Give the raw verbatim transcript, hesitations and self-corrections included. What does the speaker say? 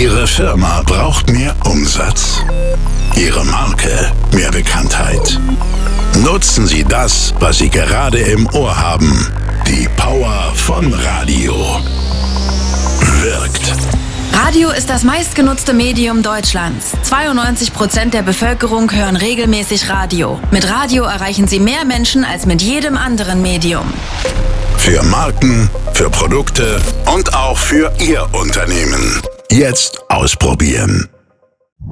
Ihre Firma braucht mehr Umsatz. Ihre Marke mehr Bekanntheit. Nutzen Sie das, was Sie gerade im Ohr haben. Die Power von Radio. Wirkt. Radio ist das meistgenutzte Medium Deutschlands. zweiundneunzig Prozent der Bevölkerung hören regelmäßig Radio. Mit Radio erreichen Sie mehr Menschen als mit jedem anderen Medium. Für Marken, für Produkte und auch für Ihr Unternehmen. Jetzt ausprobieren.